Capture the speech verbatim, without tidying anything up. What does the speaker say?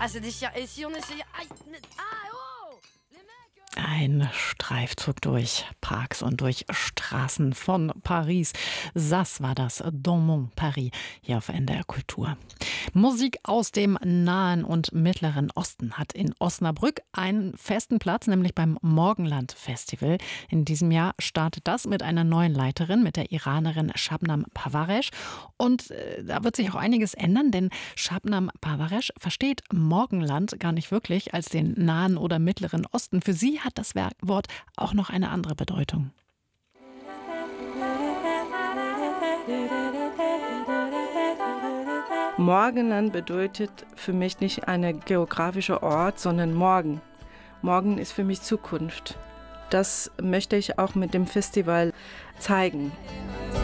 Ah, c'est déchirant. Et si on essayait... Aïe, mais- ah, oh, les mecs, euh, Ein Streifzug durch Parks und durch Straßen von Paris. Das war das Dans mon Paris hier auf N D R Kultur. Musik aus dem Nahen und Mittleren Osten hat in Osnabrück einen festen Platz, nämlich beim Morgenland Festival. In diesem Jahr startet das mit einer neuen Leiterin, mit der Iranerin Shabnam Parvaresh. Und äh, da wird sich auch einiges ändern, denn Shabnam Parvaresh versteht Morgenland gar nicht wirklich als den Nahen oder Mittleren Osten. Für sie hat das Wort auch noch eine andere Bedeutung. Morgenland bedeutet für mich nicht ein geografischer Ort, sondern morgen. Morgen ist für mich Zukunft. Das möchte ich auch mit dem Festival zeigen.